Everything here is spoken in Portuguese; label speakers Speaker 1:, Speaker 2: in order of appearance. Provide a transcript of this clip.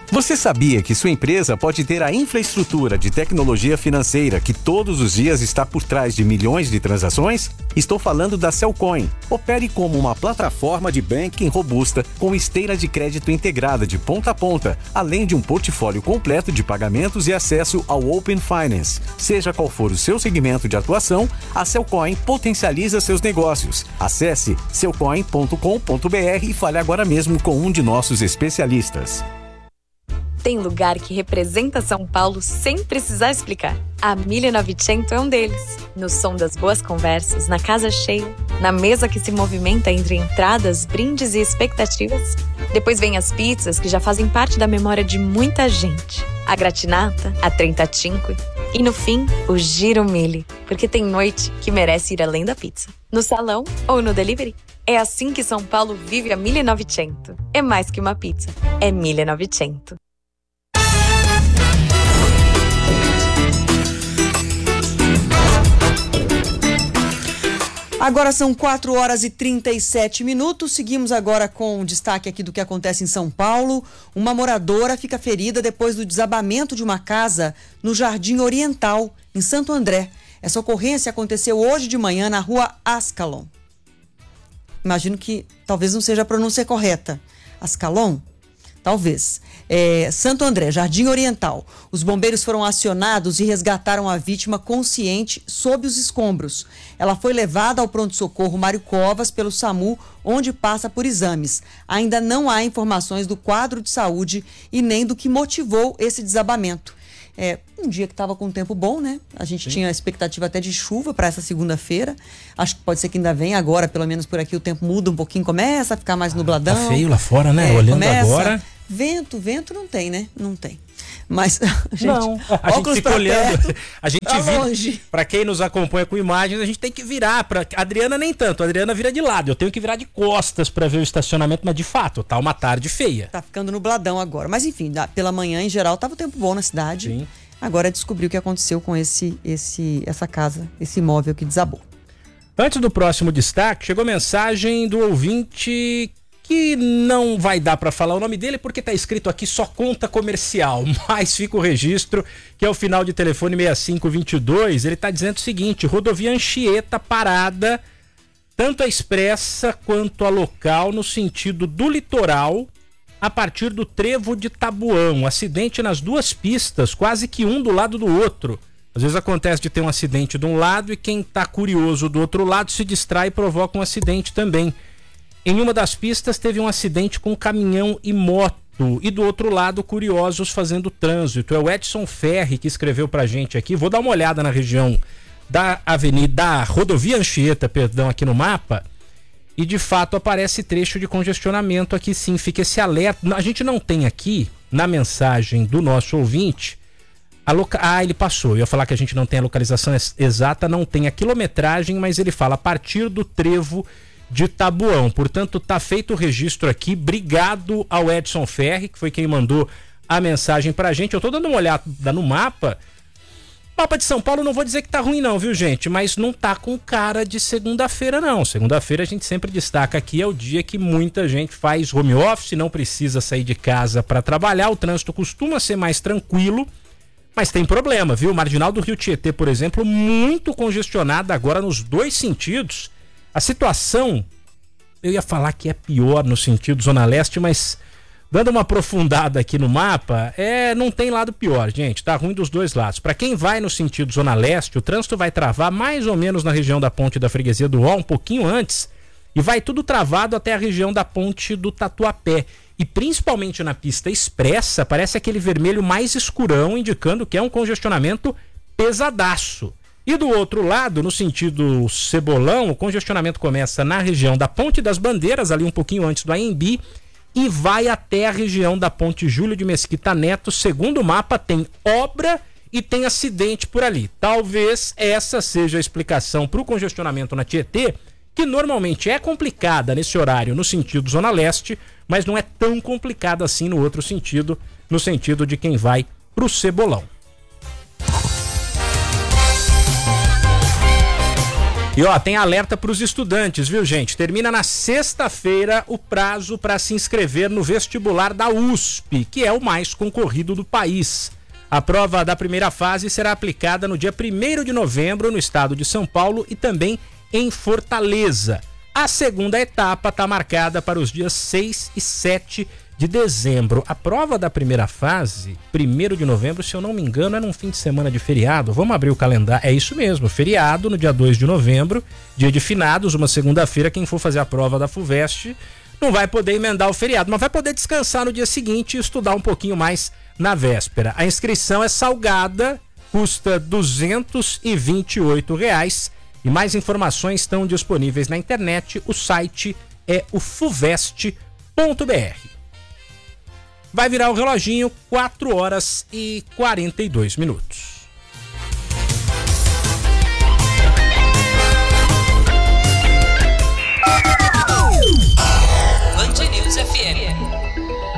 Speaker 1: Você sabia que sua empresa pode ter a infraestrutura de tecnologia financeira que todos os dias está por trás de milhões de transações? Estou falando da Cellcoin. Opere como uma plataforma de banking robusta com esteira de crédito integrada de ponta a ponta, além de um portfólio completo de pagamentos e acesso ao Open Finance. Seja qual for o seu segmento de atuação, a Cellcoin potencializa seus negócios. Acesse cellcoin.com.br e fale agora mesmo com um de nossos especialistas.
Speaker 2: Tem lugar que representa São Paulo sem precisar explicar. A 1900 é um deles. No som das boas conversas, na casa cheia, na mesa que se movimenta entre entradas, brindes e expectativas. Depois vem as pizzas que já fazem parte da memória de muita gente. A gratinata, a trentacinque e, no fim, o giro mille. Porque tem noite que merece ir além da pizza. No salão ou no delivery. É assim que São Paulo vive a 1900. É mais que uma pizza. É 1900.
Speaker 3: Agora são 4h37. Seguimos agora com o destaque aqui do que acontece em São Paulo. Uma moradora fica ferida depois do desabamento de uma casa no Jardim Oriental, em Santo André. Essa ocorrência aconteceu hoje de manhã na rua Ascalon. Imagino que talvez não seja a pronúncia correta. Ascalon? Talvez. Santo André, Jardim Oriental. Os bombeiros foram acionados e resgataram a vítima consciente sob os escombros. Ela foi levada ao pronto-socorro Mário Covas pelo SAMU, onde passa por exames. Ainda não há informações do quadro de saúde e nem do que motivou esse desabamento. Um dia que estava com um tempo bom, né? A gente tinha a expectativa até de chuva para essa segunda-feira. Acho que pode ser que ainda venha agora, pelo menos por aqui o tempo muda um pouquinho, começa a ficar mais nubladão.
Speaker 4: Tá feio lá fora, né? Olhando
Speaker 3: começa.
Speaker 4: Agora.
Speaker 3: Vento não tem, né? Não tem. Mas, gente,
Speaker 4: não, a gente fica olhando,
Speaker 3: perto,
Speaker 4: a gente vira, pra quem nos acompanha com imagens, a gente tem que virar, a Adriana nem tanto, a Adriana vira de lado, eu tenho que virar de costas pra ver o estacionamento, mas de fato, tá uma tarde feia.
Speaker 3: Tá ficando nubladão agora, mas enfim, pela manhã em geral tava o tempo bom na cidade.
Speaker 4: Sim. Agora
Speaker 3: descobri o que aconteceu com essa casa, esse imóvel que desabou.
Speaker 4: Antes do próximo destaque, chegou mensagem do ouvinte que não vai dar para falar o nome dele porque tá escrito aqui só conta comercial, mas fica o registro que é o final de telefone 6522, ele tá dizendo o seguinte: rodovia Anchieta parada, tanto a expressa quanto a local no sentido do litoral, a partir do trevo de Tabuão, acidente nas duas pistas, quase que um do lado do outro. Às vezes acontece de ter um acidente de um lado e quem tá curioso do outro lado se distrai e provoca um acidente também. Em uma das pistas teve um acidente com caminhão e moto e do outro lado curiosos fazendo trânsito. É o Edson Ferri que escreveu pra gente aqui. Vou dar uma olhada na região da rodovia Anchieta, aqui no mapa. E de fato aparece trecho de congestionamento aqui sim, fica esse alerta. A gente não tem aqui, na mensagem do nosso ouvinte, ele passou. Eu ia falar que a gente não tem a localização exata, não tem a quilometragem, mas ele fala a partir do trevo de Tabuão. Portanto, tá feito o registro aqui. Obrigado ao Edson Ferri, que foi quem mandou a mensagem pra gente. Eu tô dando uma olhada no mapa. O mapa de São Paulo não vou dizer que tá ruim não, viu, gente? Mas não tá com cara de segunda-feira, não. Segunda-feira a gente sempre destaca aqui, é o dia que muita gente faz home office, não precisa sair de casa para trabalhar. O trânsito costuma ser mais tranquilo, mas tem problema, viu? Marginal do Rio Tietê, por exemplo, muito congestionada agora nos dois sentidos. A situação, eu ia falar que é pior no sentido Zona Leste, mas dando uma aprofundada aqui no mapa, não tem lado pior, gente, tá ruim dos dois lados. Para quem vai no sentido Zona Leste, o trânsito vai travar mais ou menos na região da ponte da Freguesia do Ó, um pouquinho antes, e vai tudo travado até a região da ponte do Tatuapé. E principalmente na pista expressa, parece aquele vermelho mais escurão, indicando que é um congestionamento pesadaço. E do outro lado, no sentido Cebolão, o congestionamento começa na região da Ponte das Bandeiras, ali um pouquinho antes do AMB, e vai até a região da Ponte Júlio de Mesquita Neto. Segundo o mapa, tem obra e tem acidente por ali. Talvez essa seja a explicação para o congestionamento na Tietê, que normalmente é complicada nesse horário no sentido Zona Leste, mas não é tão complicada assim no outro sentido, no sentido de quem vai para o E tem alerta para os estudantes, viu, gente? Termina na sexta-feira o prazo para se inscrever no vestibular da USP, que é o mais concorrido do país. A prova da primeira fase será aplicada no dia 1º de novembro no estado de São Paulo e também em Fortaleza. A segunda etapa está marcada para os dias 6 e 7 de dezembro. A prova da primeira fase, 1º de novembro, se eu não me engano, é num fim de semana de feriado. Vamos abrir o calendário. É isso mesmo, feriado no dia 2 de novembro, dia de finados, uma segunda-feira. Quem for fazer a prova da FUVEST não vai poder emendar o feriado, mas vai poder descansar no dia seguinte e estudar um pouquinho mais na véspera. A inscrição é salgada, custa R$ 228. E mais informações estão disponíveis na internet. O site é o fuvest.br. Vai virar o reloginho, 4h42.
Speaker 5: Band News FM.